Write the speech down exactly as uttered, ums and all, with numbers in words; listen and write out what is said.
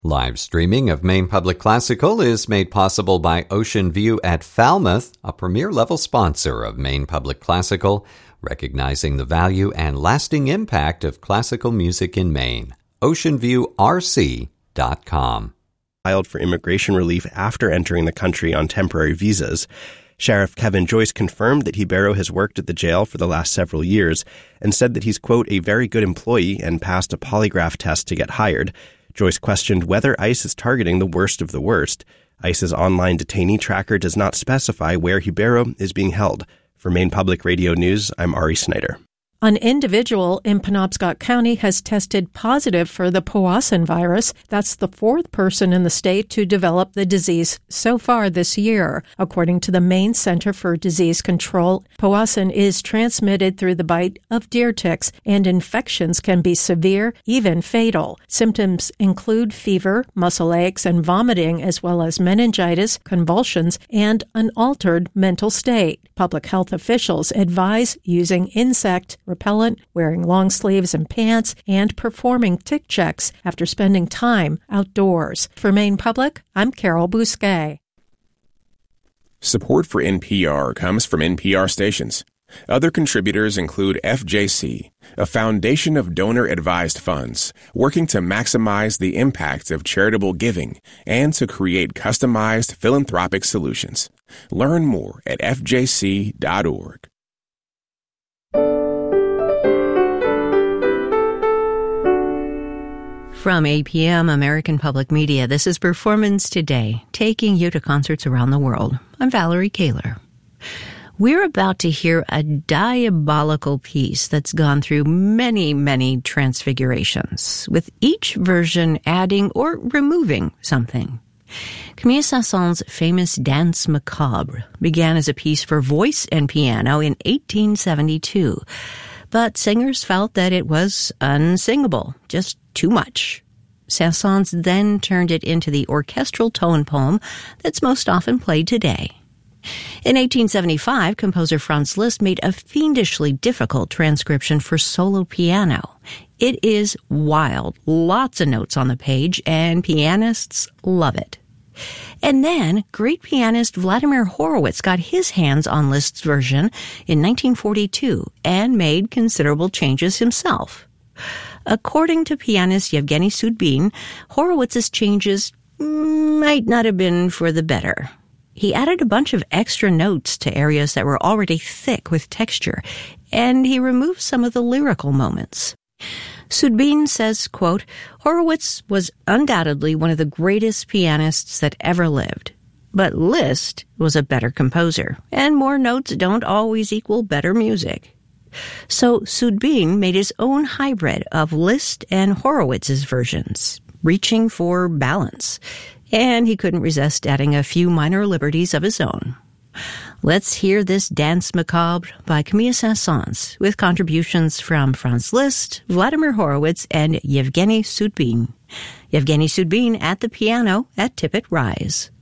Live streaming of Maine Public Classical is made possible by Ocean View at Falmouth, a premier-level sponsor of Maine Public Classical, recognizing the value and lasting impact of classical music in Maine. ocean view r c dot com. Filed for immigration relief after entering the country on temporary visas. Sheriff Kevin Joyce confirmed that Ribeiro has worked at the jail for the last several years and said that he's, quote, a very good employee and passed a polygraph test to get hired. Joyce questioned whether ICE is targeting the worst of the worst. ICE's online detainee tracker does not specify where Ribeiro is being held. For Maine Public Radio News, I'm Ari Snyder. An individual in Penobscot County has tested positive for the Powassan virus. That's the fourth person in the state to develop the disease so far this year. According to the Maine Center for Disease Control, Powassan is transmitted through the bite of deer ticks, and infections can be severe, even fatal. Symptoms include fever, muscle aches, and vomiting, as well as meningitis, convulsions, and an altered mental state. Public health officials advise using insect repellent, wearing long sleeves and pants, and performing tick checks after spending time outdoors. For Maine Public, I'm Carol Bousquet. Support for N P R comes from N P R stations. Other contributors include F J C, a foundation of donor-advised funds working to maximize the impact of charitable giving and to create customized philanthropic solutions. Learn more at f j c dot org. From A P M American Public Media, this is Performance Today, taking you to concerts around the world. I'm Valerie Kaler. We're about to hear a diabolical piece that's gone through many, many transfigurations, with each version adding or removing something. Camille Saint-Saëns' famous Danse Macabre began as a piece for voice and piano in eighteen seventy-two, but singers felt that it was unsingable, just too much. Saint-Saëns then turned it into the orchestral tone poem that's most often played today. In eighteen seventy-five, composer Franz Liszt made a fiendishly difficult transcription for solo piano. It is wild, lots of notes on the page, and pianists love it. And then, great pianist Vladimir Horowitz got his hands on Liszt's version in nineteen forty-two and made considerable changes himself. According to pianist Yevgeny Sudbin, Horowitz's changes might not have been for the better. He added a bunch of extra notes to areas that were already thick with texture, and he removed some of the lyrical moments. Sudbin says, quote, Horowitz was undoubtedly one of the greatest pianists that ever lived. But Liszt was a better composer, and more notes don't always equal better music. So Sudbin made his own hybrid of Liszt and Horowitz's versions, reaching for balance, and he couldn't resist adding a few minor liberties of his own. Let's hear this Danse Macabre by Camille Saint-Saëns, with contributions from Franz Liszt, Vladimir Horowitz, and Yevgeny Sudbin. Yevgeny Sudbin at the piano at Tippett Rise.